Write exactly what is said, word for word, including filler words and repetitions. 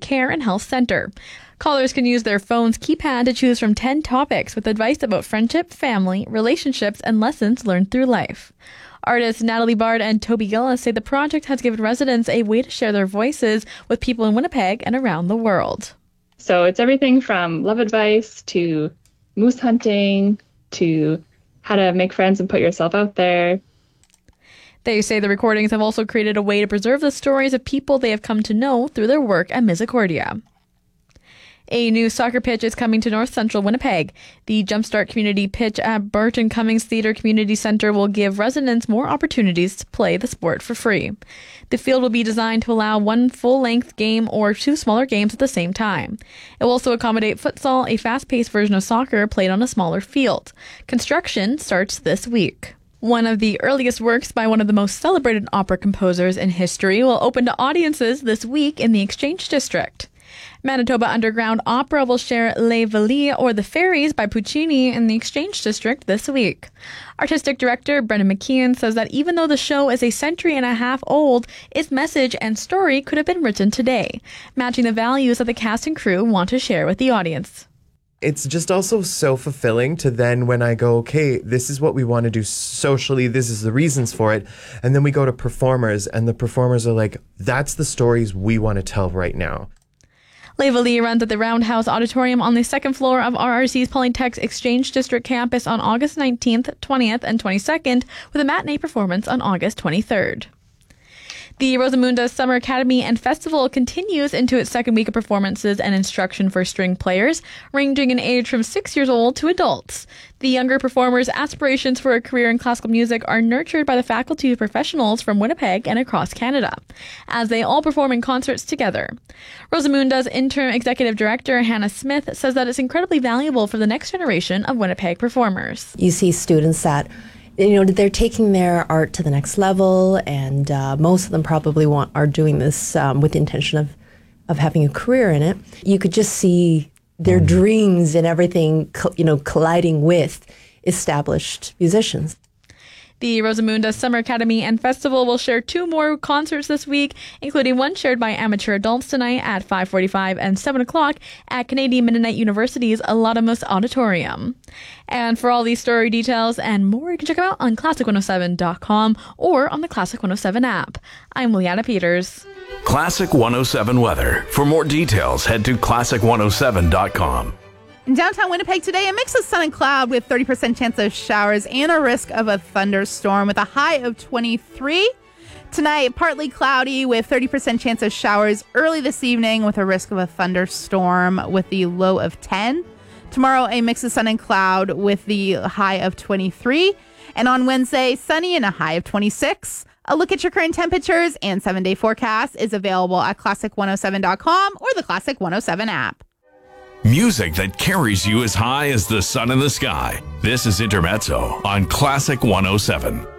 Care and Health Center. Callers can use their phone's keypad to choose from ten topics with advice about friendship, family, relationships, and lessons learned through life. Artists Natalie Bard and Toby Gillis say the project has given residents a way to share their voices with people in Winnipeg and around the world. So it's everything from love advice to moose hunting to how to make friends and put yourself out there. They say the recordings have also created a way to preserve the stories of people they have come to know through their work at Misericordia. A new soccer pitch is coming to North Central Winnipeg. The Jumpstart Community Pitch at Barton Cummings Theatre Community Centre will give residents more opportunities to play the sport for free. The field will be designed to allow one full-length game or two smaller games at the same time. It will also accommodate futsal, a fast-paced version of soccer played on a smaller field. Construction starts this week. One of the earliest works by one of the most celebrated opera composers in history will open to audiences this week in the Exchange District. Manitoba Underground Opera will share Les Valets, or The Fairies, by Puccini in the Exchange District this week. Artistic director Brendan McKeon says that even though the show is a century and a half old, its message and story could have been written today, matching the values that the cast and crew want to share with the audience. It's just also so fulfilling to then when I go, okay, this is what we want to do socially, this is the reasons for it, and then we go to performers, and the performers are like, that's the stories we want to tell right now. Les Valets runs at the Roundhouse Auditorium on the second floor of R R C's Polytech's Exchange District campus on August nineteenth, twentieth, and twenty-second, with a matinee performance on August twenty-third. The Rosamunda Summer Academy and Festival continues into its second week of performances and instruction for string players, ranging in age from six years old to adults. The younger performers' aspirations for a career in classical music are nurtured by the faculty of professionals from Winnipeg and across Canada, as they all perform in concerts together. Rosamunda's interim executive director, Hannah Smith, says that it's incredibly valuable for the next generation of Winnipeg performers. You see students that you know, they're taking their art to the next level, and uh, most of them probably want are doing this um, with the intention of, of having a career in it. You could just see their dreams and everything, you know, colliding with established musicians. The Rosamunda Summer Academy and Festival will share two more concerts this week, including one shared by amateur adults tonight at five forty-five and seven o'clock at Canadian Mennonite University's Aladamus Auditorium. And for all these story details and more, you can check them out on classic one oh seven dot com or on the Classic one oh seven app. I'm Liana Peters. Classic one oh seven weather. For more details, head to classic one oh seven dot com. In downtown Winnipeg today, a mix of sun and cloud with thirty percent chance of showers and a risk of a thunderstorm with a high of twenty-three. Tonight, partly cloudy with thirty percent chance of showers early this evening with a risk of a thunderstorm with the low of ten. Tomorrow, a mix of sun and cloud with the high of twenty-three. And on Wednesday, sunny and a high of twenty-six. A look at your current temperatures and seven-day forecast is available at classic one oh seven dot com or the Classic one oh seven app. Music that carries you as high as the sun in the sky. This is Intermezzo on Classic one oh seven.